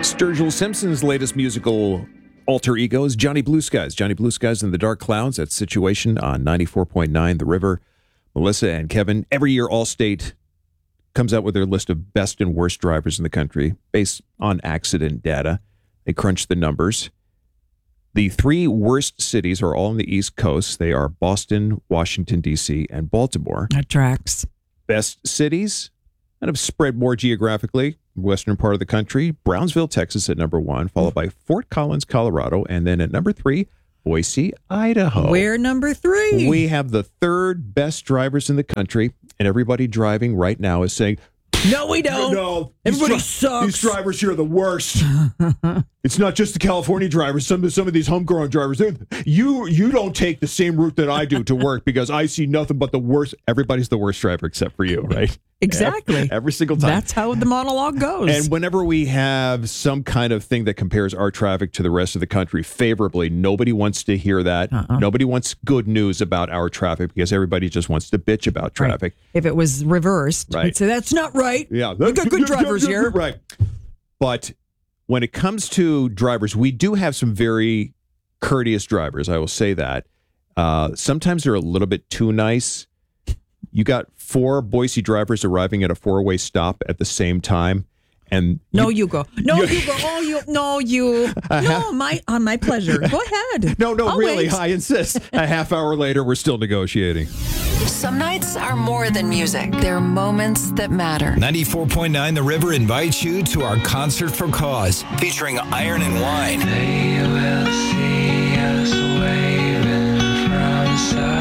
Sturgill Simpson's latest musical alter ego is Johnny Blue Skies. Johnny Blue Skies and the Dark Clouds. That's Situation on 94.9 The River. Melissa and Kevin, every year Allstate comes out with their list of best and worst drivers in the country based on accident data. They crunch the numbers. The three worst cities are all on the East Coast. They are Boston, Washington, D.C., and Baltimore. That tracks. Best cities kind of spread more geographically. Western part of the country, Brownsville, Texas at number 1, followed by Fort Collins, Colorado, and then at number 3, Boise, Idaho. We're number 3. We have the third best drivers in the country, and everybody driving right now is saying, no, we don't. No, everybody sucks. These drivers here are the worst. It's not just the California drivers. Some of these homegrown drivers. You don't take the same route that I do to work because I see nothing but the worst. Everybody's the worst driver except for you, right? Exactly. Every single time. That's how the monologue goes. And whenever we have some kind of thing that compares our traffic to the rest of the country favorably, nobody wants to hear that. Nobody wants good news about our traffic because everybody just wants to bitch about traffic. Right. If it was reversed, we'd say, that's not right. Yeah. We got good drivers here. Right. But when it comes to drivers, we do have some very courteous drivers. I will say that. Sometimes they're a little bit too nice. You got 4 Boise drivers arriving at a 4-way stop at the same time. And you go. No, you go. Oh, you. No, you. No, my pleasure. Go ahead. No, I'll really. wait. I insist. A half hour later, we're still negotiating. Some nights are more than music. They're moments that matter. 94.9 The River invites you to our Concert for Cause, featuring Iron and Wine. They will see us waving from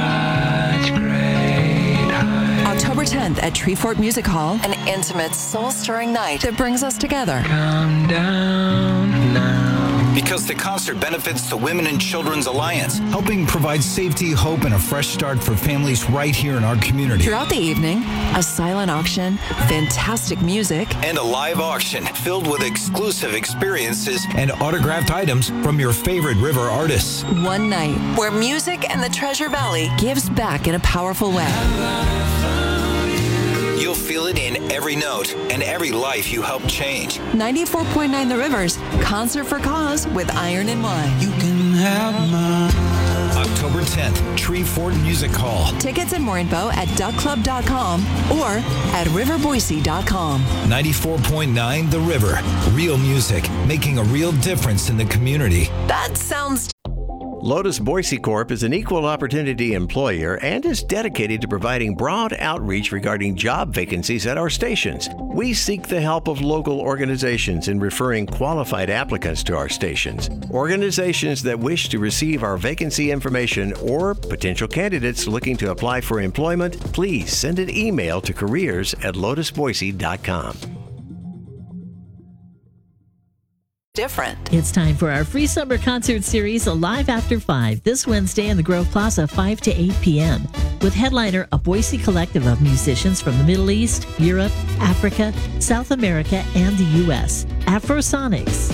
such great heights. October 10th at Treefort Music Hall, an intimate, soul-stirring night that brings us together. Come down now. Because the concert benefits the Women and Children's Alliance, helping provide safety, hope, and a fresh start for families right here in our community. Throughout the evening, a silent auction, fantastic music, And a live auction filled with exclusive experiences and autographed items from your favorite river artists. one night where music and the Treasure Valley gives back in a powerful way. You'll feel it in every note and every life you help change. 94.9 The Rivers, Concert for Cause with Iron and Wine. You can have mine. October 10th, Treefort Music Hall. Tickets and more info at duckclub.com or at riverboise.com. 94.9 The River. Real music, making a real difference in the community. That sounds Lotus Boise Corp is an equal opportunity employer and is dedicated to providing broad outreach regarding job vacancies at our stations. We seek the help of local organizations in referring qualified applicants to our stations. Organizations that wish to receive our vacancy information or potential candidates looking to apply for employment, please send an email to careers@lotusboise.com. different. It's time for our free summer concert series, Alive After 5, this Wednesday in the Grove Plaza, 5 to 8 p.m. With headliner, a Boise collective of musicians from the Middle East, Europe, Africa, South America, and the U.S. Afrosonics.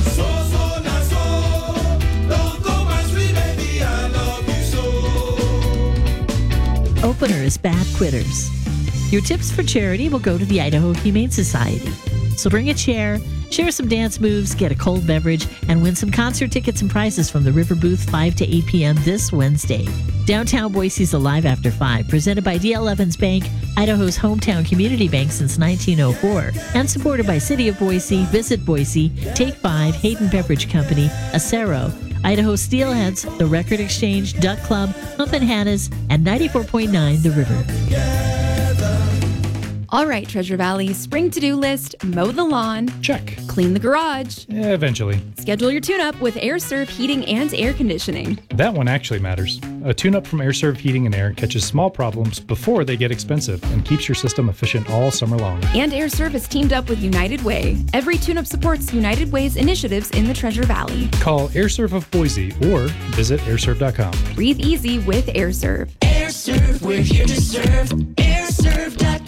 Opener is Bad Quitters. Your tips for charity will go to the Idaho Humane Society. So bring a chair, share some dance moves, get a cold beverage, and win some concert tickets and prizes from the River Booth 5 to 8 p.m. this Wednesday. Downtown Boise's Alive After 5, presented by D.L. Evans Bank, Idaho's hometown community bank since 1904, and supported by City of Boise, Visit Boise, Take 5, Hayden Beverage Company, Acero, Idaho Steelheads, The Record Exchange, Duck Club, Hump and Hannah's, and 94.9 The River. All right, Treasure Valley, spring to-do list, mow the lawn. Check. Clean the garage. Yeah, eventually. Schedule your tune-up with AirServe Heating and Air Conditioning. That one actually matters. A tune-up from AirServe Heating and Air catches small problems before they get expensive and keeps your system efficient all summer long. And AirServe has teamed up with United Way. Every tune-up supports United Way's initiatives in the Treasure Valley. Call AirServe of Boise or visit airserve.com. Breathe easy with AirServe. AirServe, we're here to serve. AirServe.com.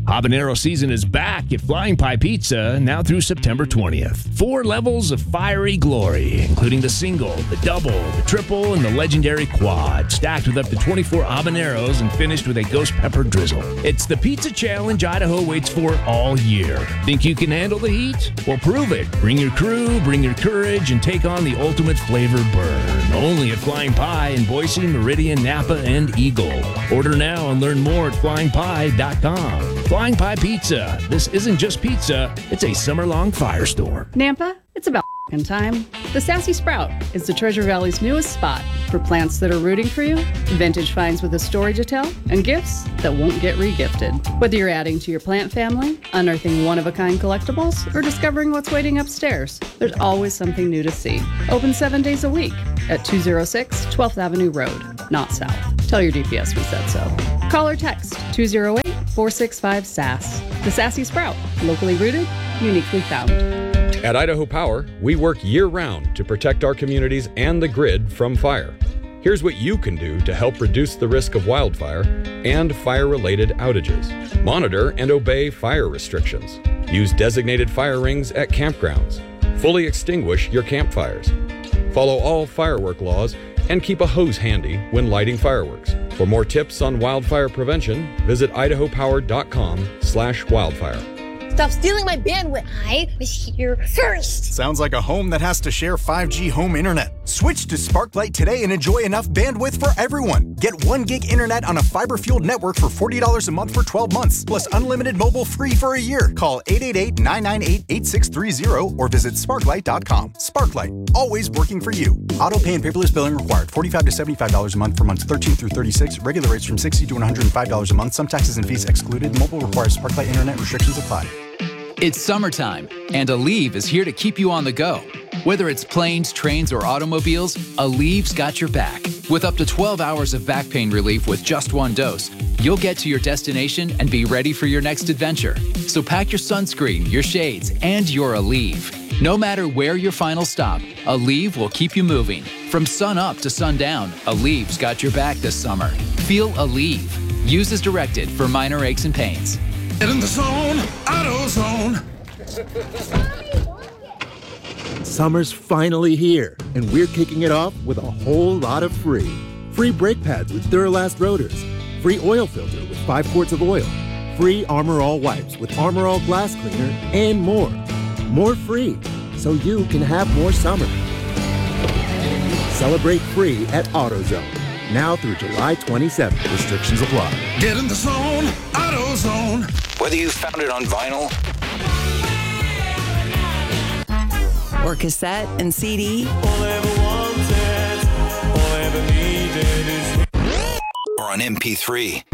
Habanero season is back at Flying Pie Pizza now through September 20th. 4 levels of fiery glory, including the single, the double, the triple, and the legendary quad, stacked with up to 24 habaneros and finished with a ghost pepper drizzle. It's the pizza challenge Idaho waits for all year. Think you can handle the heat? Well, prove it. Bring your crew, bring your courage, and take on the ultimate flavor burn. Only at Flying Pie in Boise, Meridian, Napa, and Eagle. Order now and learn more at flyingpie.com. Flying Pie Pizza. This isn't just pizza, it's a summer-long firestorm. Nampa, it's about time. The Sassy Sprout is the Treasure Valley's newest spot for plants that are rooting for you, vintage finds with a story to tell, and gifts that won't get re-gifted. Whether you're adding to your plant family, unearthing one-of-a-kind collectibles, or discovering what's waiting upstairs, there's always something new to see. Open 7 days a week at 206 12th Avenue Road, not south. Tell your DPS we said so. Call or text 208-465-SAS. The Sassy Sprout, locally rooted, uniquely found. At Idaho Power, we work year-round to protect our communities and the grid from fire. Here's what you can do to help reduce the risk of wildfire and fire-related outages. Monitor and obey fire restrictions. Use designated fire rings at campgrounds. Fully extinguish your campfires. Follow all firework laws and keep a hose handy when lighting fireworks. For more tips on wildfire prevention, visit idahopower.com/wildfire. Stop stealing my bandwidth. I was here first. Sounds like a home that has to share 5G home internet. Switch to Sparklight today and enjoy enough bandwidth for everyone. Get 1 gig internet on a fiber-fueled network for $40 a month for 12 months, plus unlimited mobile free for a year. Call 888-998-8630 or visit sparklight.com. Sparklight, always working for you. Auto pay and paperless billing required. $45 to $75 a month for months 13 through 36. Regular rates from $60 to $105 a month. Some taxes and fees excluded. Mobile requires Sparklight internet. Restrictions apply. It's summertime, and Aleve is here to keep you on the go. Whether it's planes, trains, or automobiles, Aleve's got your back. With up to 12 hours of back pain relief with just 1 dose, you'll get to your destination and be ready for your next adventure. So pack your sunscreen, your shades, and your Aleve. No matter where your final stop, Aleve will keep you moving. From sun up to sundown, Aleve's got your back this summer. Feel Aleve. Use as directed for minor aches and pains. Get in the zone, AutoZone. Summer's finally here, and we're kicking it off with a whole lot of free. Free brake pads with Duralast rotors. Free oil filter with 5 quarts of oil. Free Armor All wipes with Armor All glass cleaner, and more. More free, so you can have more summer. Celebrate free at AutoZone. Now through July 27th. Restrictions apply. Get in the zone, AutoZone. Whether you found it on vinyl or cassette and CD, or on MP3,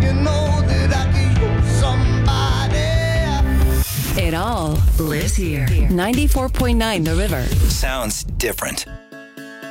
it all lives here. 94.9 The River. Sounds different.